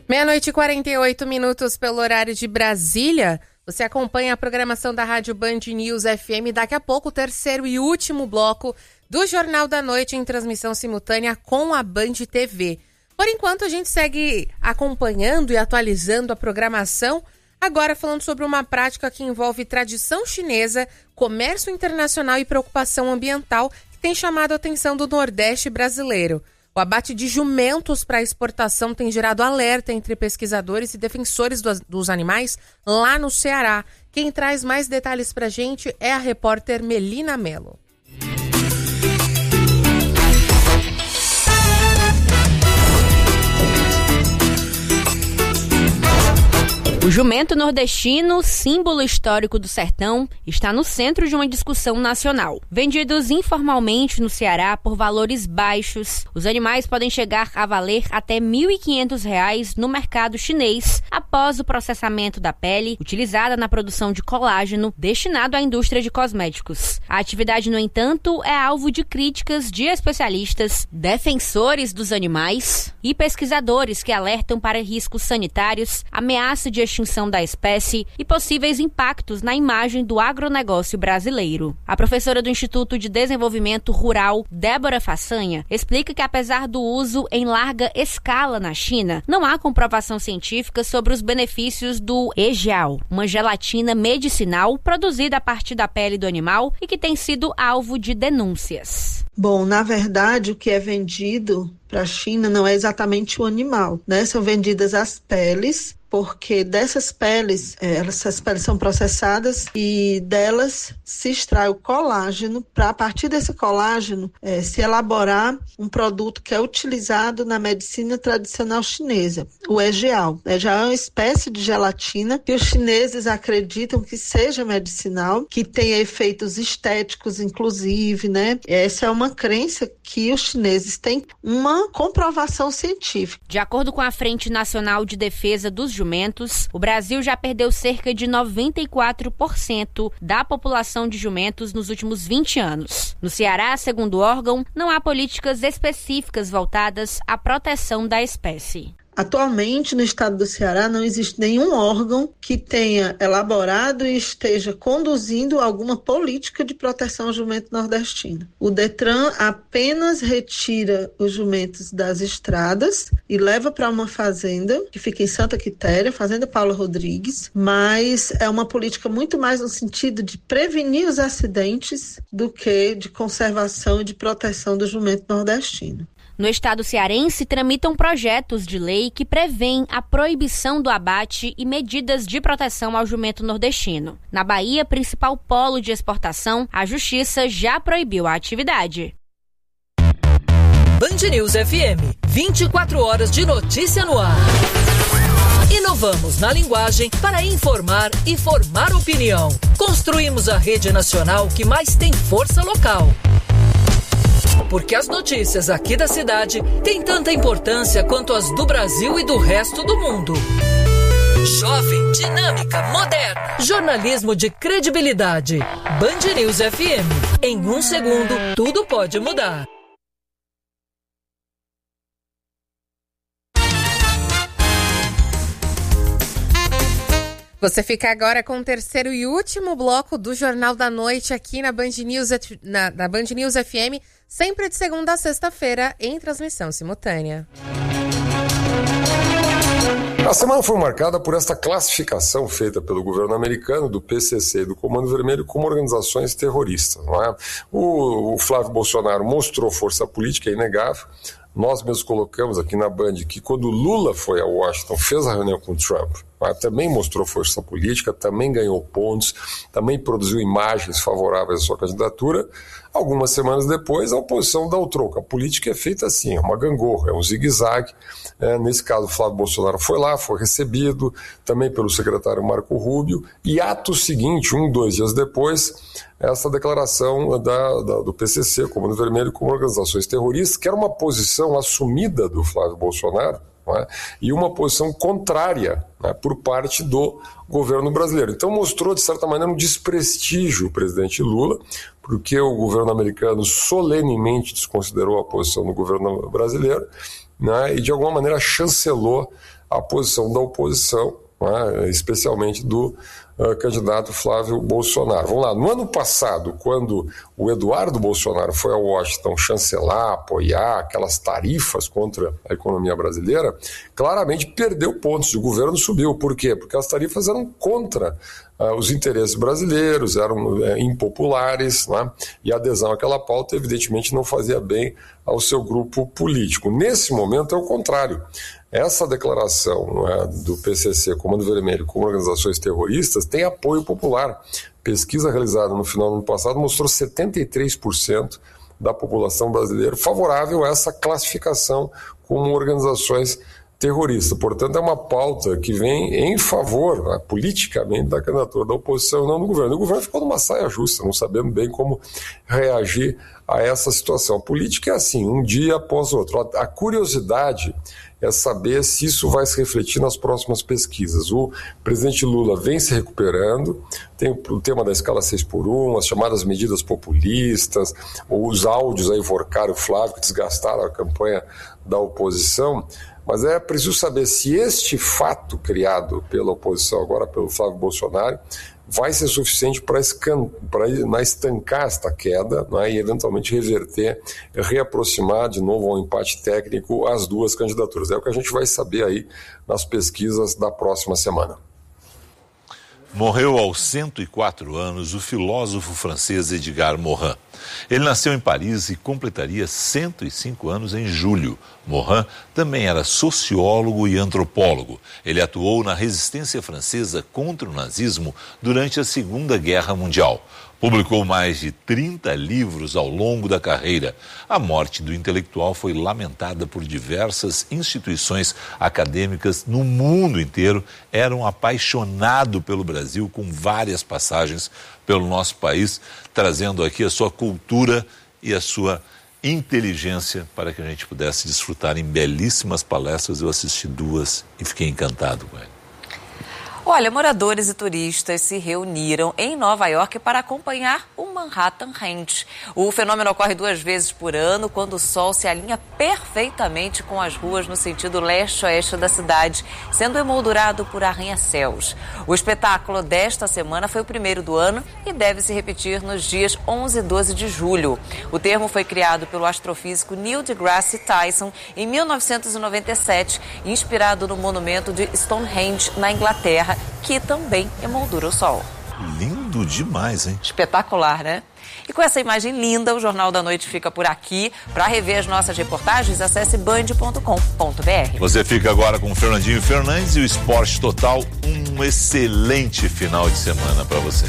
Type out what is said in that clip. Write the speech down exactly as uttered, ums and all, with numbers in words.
Meia-noite e quarenta e oito minutos pelo horário de Brasília. Você acompanha a programação da Rádio Band News F M. Daqui a pouco, o terceiro e último bloco do Jornal da Noite em transmissão simultânea com a Band T V. Por enquanto, a gente segue acompanhando e atualizando a programação, agora falando sobre uma prática que envolve tradição chinesa, comércio internacional e preocupação ambiental que tem chamado a atenção do Nordeste brasileiro. O abate de jumentos para exportação tem gerado alerta entre pesquisadores e defensores dos, dos animais lá no Ceará. Quem traz mais detalhes para a gente é a repórter Melina Mello. O jumento nordestino, símbolo histórico do sertão, está no centro de uma discussão nacional. Vendidos informalmente no Ceará por valores baixos, os animais podem chegar a valer até mil e quinhentos reais no mercado chinês após o processamento da pele, utilizada na produção de colágeno destinado à indústria de cosméticos. A atividade, no entanto, é alvo de críticas de especialistas, defensores dos animais e pesquisadores que alertam para riscos sanitários, ameaça de extinção da espécie e possíveis impactos na imagem do agronegócio brasileiro. A professora do Instituto de Desenvolvimento Rural, Débora Façanha, explica que apesar do uso em larga escala na China, não há comprovação científica sobre os benefícios do egeal, uma gelatina medicinal produzida a partir da pele do animal e que tem sido alvo de denúncias. Bom, na verdade, o que é vendido para a China não é exatamente o animal, né? São vendidas as peles, porque dessas peles, essas peles são processadas e delas se extrai o colágeno para, a partir desse colágeno, é, se elaborar um produto que é utilizado na medicina tradicional chinesa, o egeal. O egeal é uma espécie de gelatina que os chineses acreditam que seja medicinal, que tenha efeitos estéticos, inclusive, né? Essa é uma crença que os chineses têm uma comprovação científica. De acordo com a Frente Nacional de Defesa dos Jumentos, o Brasil já perdeu cerca de noventa e quatro por cento da população de jumentos nos últimos vinte anos. No Ceará, segundo o órgão, não há políticas específicas voltadas à proteção da espécie. Atualmente, no estado do Ceará, não existe nenhum órgão que tenha elaborado e esteja conduzindo alguma política de proteção ao jumento nordestino. O Detran apenas retira os jumentos das estradas e leva para uma fazenda, que fica em Santa Quitéria, Fazenda Paula Rodrigues, mas é uma política muito mais no sentido de prevenir os acidentes do que de conservação e de proteção do jumento nordestino. No estado cearense, tramitam projetos de lei que prevêem a proibição do abate e medidas de proteção ao jumento nordestino. Na Bahia, principal polo de exportação, a Justiça já proibiu a atividade. Band News F M, vinte e quatro horas de notícia no ar. Inovamos na linguagem para informar e formar opinião. Construímos a rede nacional que mais tem força local. Porque as notícias aqui da cidade têm tanta importância quanto as do Brasil e do resto do mundo. Jovem, dinâmica, moderna. Jornalismo de credibilidade. Band News F M. Em um segundo, tudo pode mudar. Você fica agora com o terceiro e último bloco do Jornal da Noite aqui na Band News, na, na Band News F M, sempre de segunda a sexta-feira, em transmissão simultânea. A semana foi marcada por esta classificação feita pelo governo americano do P C C e do Comando Vermelho como organizações terroristas, não é? O, o Flávio Bolsonaro mostrou força política, é inegável. Nós mesmos colocamos aqui na Band que quando Lula foi a Washington, fez a reunião com o Trump, também mostrou força política, também ganhou pontos, também produziu imagens favoráveis à sua candidatura. Algumas semanas depois, a oposição dá o troco. A política é feita assim, é uma gangorra, é um zigue-zague. É, nesse caso, o Flávio Bolsonaro foi lá, foi recebido, também pelo secretário Marco Rubio, e ato seguinte, um, dois dias depois, essa declaração da, da, do P C C, Comando Vermelho, como organizações terroristas, que era uma posição assumida do Flávio Bolsonaro, não é? E uma posição contrária, né, por parte do governo brasileiro. Então mostrou, de certa maneira, um desprestígio o presidente Lula, porque o governo americano solenemente desconsiderou a posição do governo brasileiro, né, e de alguma maneira chancelou a posição da oposição, né, especialmente do uh, candidato Flávio Bolsonaro. Vamos lá, no ano passado, quando o Eduardo Bolsonaro foi a Washington chancelar, apoiar aquelas tarifas contra a economia brasileira, claramente perdeu pontos, o governo subiu. Por quê? Porque as tarifas eram contra uh, os interesses brasileiros, eram uh, impopulares, né? E a adesão àquela pauta, evidentemente, não fazia bem ao seu grupo político. Nesse momento é o contrário. Essa declaração, né, do P C C, Comando Vermelho, como organizações terroristas, tem apoio popular. Pesquisa realizada no final do ano passado mostrou setenta e três por cento da população brasileira favorável a essa classificação como organizações terroristas. Portanto, é uma pauta que vem em favor, né, politicamente, da candidatura da oposição e não do governo. O governo ficou numa saia justa, não sabendo bem como reagir a essa situação. A política é assim, um dia após o outro. A curiosidade é saber se isso vai se refletir nas próximas pesquisas. O presidente Lula vem se recuperando, tem o tema da escala seis por um, as chamadas medidas populistas, os áudios a enforcar o Flávio, que desgastaram a campanha da oposição, mas é preciso saber se este fato criado pela oposição, agora pelo Flávio Bolsonaro, vai ser suficiente para estancar esta queda, né, e eventualmente reverter, reaproximar de novo ao empate técnico as duas candidaturas. É o que a gente vai saber aí nas pesquisas da próxima semana. Morreu aos cento e quatro anos o filósofo francês Edgar Morin. Ele nasceu em Paris e completaria cento e cinco anos em julho. Morin também era sociólogo e antropólogo. Ele atuou na resistência francesa contra o nazismo durante a Segunda Guerra Mundial. Publicou mais de trinta livros ao longo da carreira. A morte do intelectual foi lamentada por diversas instituições acadêmicas no mundo inteiro. Era um apaixonado pelo Brasil, com várias passagens pelo nosso país, trazendo aqui a sua cultura e a sua inteligência para que a gente pudesse desfrutar em belíssimas palestras. Eu assisti duas e fiquei encantado com ele. Olha, moradores e turistas se reuniram em Nova York para acompanhar o Manhattan Range. O fenômeno ocorre duas vezes por ano, quando o sol se alinha perfeitamente com as ruas no sentido leste-oeste da cidade, sendo emoldurado por arranha-céus. O espetáculo desta semana foi o primeiro do ano e deve se repetir nos dias onze e doze de julho. O termo foi criado pelo astrofísico Neil deGrasse Tyson em mil novecentos e noventa e sete, inspirado no monumento de Stonehenge, na Inglaterra, que também emoldura o sol. Lindo demais, hein? Espetacular, né? E com essa imagem linda, o Jornal da Noite fica por aqui. Para rever as nossas reportagens, acesse band ponto com ponto b r. Você fica agora com o Fernandinho Fernandes e o Esporte Total. Um excelente final de semana para você.